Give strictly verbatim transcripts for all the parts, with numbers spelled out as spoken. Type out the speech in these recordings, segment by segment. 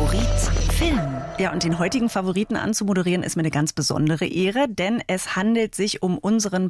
Favorit Film. Ja, und den heutigen Favoriten anzumoderieren ist mir eine ganz besondere Ehre, denn es handelt sich um unseren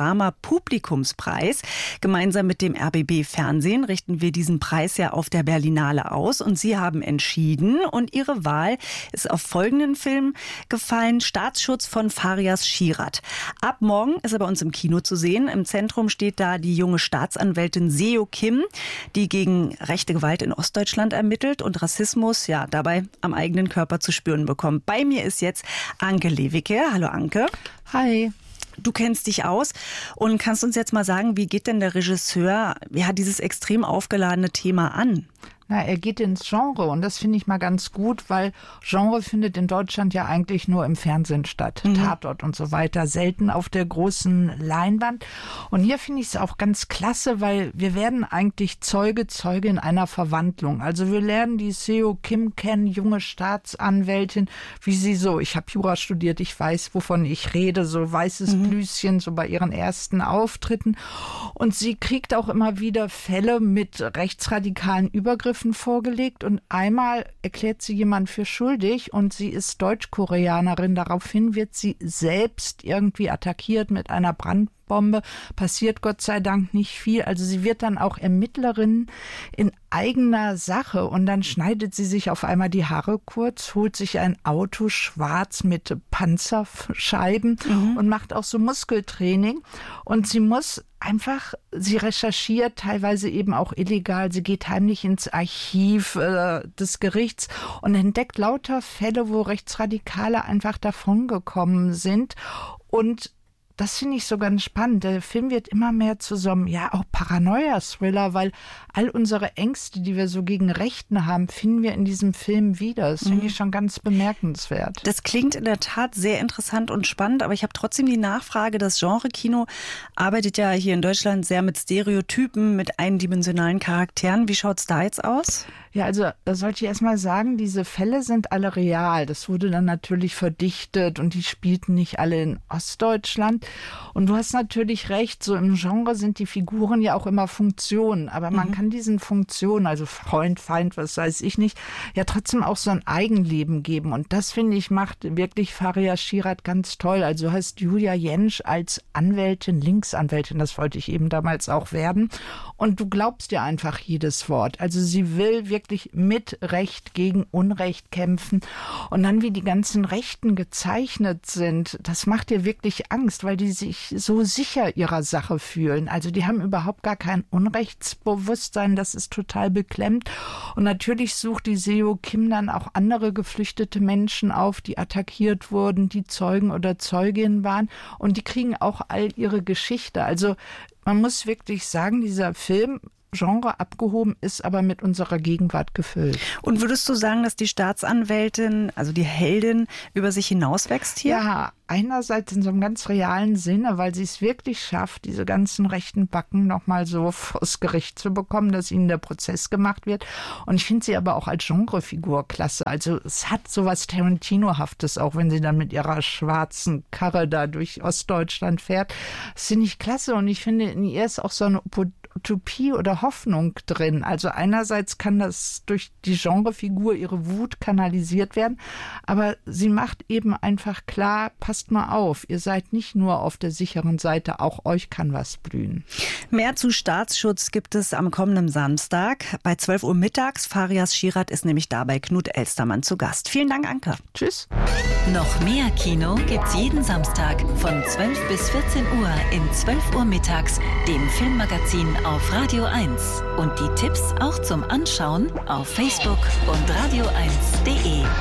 Panorama-Publikumspreis. Gemeinsam mit dem R B B Fernsehen richten wir diesen Preis ja auf der Berlinale aus und Sie haben entschieden und Ihre Wahl ist auf folgenden Film gefallen: Staatsschutz von Farias Shirat. Ab morgen ist er bei uns im Kino zu sehen. Im Zentrum steht da die junge Staatsanwältin Seo Kim, die gegen rechte Gewalt in Ostdeutschland ermittelt und Rassismus ja dabei am eigenen Körper zu spüren bekommt. Bei mir ist jetzt Anke Lewicke. Hallo Anke. Hi. Du kennst dich aus und kannst uns jetzt mal sagen, wie geht denn der Regisseur ja, dieses extrem aufgeladene Thema an? Na, er geht ins Genre und das finde ich mal ganz gut, weil Genre findet in Deutschland ja eigentlich nur im Fernsehen statt. Mhm. Tatort und so weiter, selten auf der großen Leinwand. Und hier finde ich es auch ganz klasse, weil wir werden eigentlich Zeuge, Zeuge in einer Verwandlung. Also wir lernen die Seo Kim kennen, junge Staatsanwältin, wie sie so, ich habe Jura studiert, ich weiß, wovon ich rede, so weißes mhm. Blüschen, so bei ihren ersten Auftritten. Und sie kriegt auch immer wieder Fälle mit rechtsradikalen Übergriffen vorgelegt und einmal erklärt sie jemand für schuldig und sie ist Deutsch-Koreanerin. Daraufhin wird sie selbst irgendwie attackiert mit einer Brandbombe. Passiert Gott sei Dank nicht viel. Also sie wird dann auch Ermittlerin in eigener Sache und dann schneidet sie sich auf einmal die Haare kurz, holt sich ein Auto schwarz mit Panzerscheiben mhm. und macht auch so Muskeltraining und sie muss einfach, sie recherchiert teilweise eben auch illegal, sie geht heimlich ins Archiv äh, des Gerichts und entdeckt lauter Fälle, wo Rechtsradikale einfach davongekommen sind und das finde ich so ganz spannend. Der Film wird immer mehr zu so einem, ja, auch Paranoia-Thriller, weil all unsere Ängste, die wir so gegen Rechten haben, finden wir in diesem Film wieder. Das finde ich schon ganz bemerkenswert. Das klingt in der Tat sehr interessant und spannend, aber ich habe trotzdem die Nachfrage, das Genre-Kino arbeitet ja hier in Deutschland sehr mit Stereotypen, mit eindimensionalen Charakteren. Wie schaut's da jetzt aus? Ja, also da sollte ich erst mal sagen, diese Fälle sind alle real. Das wurde dann natürlich verdichtet und die spielten nicht alle in Ostdeutschland. Und du hast natürlich recht, so im Genre sind die Figuren ja auch immer Funktionen. Aber man mhm. kann diesen Funktionen, also Freund, Feind, was weiß ich nicht, ja trotzdem auch so ein Eigenleben geben. Und das, finde ich, macht wirklich Farias Shirat ganz toll. Also du hast Julia Jentsch als Anwältin, Linksanwältin, das wollte ich eben damals auch werden. Und du glaubst dir einfach jedes Wort. Also sie will wirklich mit Recht gegen Unrecht kämpfen. Und dann, wie die ganzen Rechten gezeichnet sind, das macht dir wirklich Angst, weil die sich so sicher ihrer Sache fühlen. Also die haben überhaupt gar kein Unrechtsbewusstsein, das ist total beklemmt. Und natürlich sucht die Seo Kim dann auch andere geflüchtete Menschen auf, die attackiert wurden, die Zeugen oder Zeuginnen waren. Und die kriegen auch all ihre Geschichte. Also man muss wirklich sagen, dieser Film Genre abgehoben, ist aber mit unserer Gegenwart gefüllt. Und würdest du sagen, dass die Staatsanwältin, also die Heldin, über sich hinauswächst hier? Ja, einerseits in so einem ganz realen Sinne, weil sie es wirklich schafft, diese ganzen rechten Backen nochmal so vors Gericht zu bekommen, dass ihnen der Prozess gemacht wird. Und ich finde sie aber auch als Genrefigur klasse. Also es hat so was Tarantino-haftes, auch wenn sie dann mit ihrer schwarzen Karre da durch Ostdeutschland fährt. Das finde ich klasse und ich finde, in ihr ist auch so eine Utopie oder Hoffnung drin. Also einerseits kann das durch die Genrefigur ihre Wut kanalisiert werden, aber sie macht eben einfach klar, passt mal auf, ihr seid nicht nur auf der sicheren Seite, auch euch kann was blühen. Mehr zu Staatsschutz gibt es am kommenden Samstag bei zwölf Uhr mittags. Farias Shirat ist nämlich da bei Knut Elstermann zu Gast. Vielen Dank, Anke. Tschüss. Noch mehr Kino gibt's jeden Samstag von zwölf bis vierzehn Uhr in zwölf Uhr mittags, dem Filmmagazin auf Radio eins. Und die Tipps auch zum Anschauen auf Facebook und radio eins punkt de.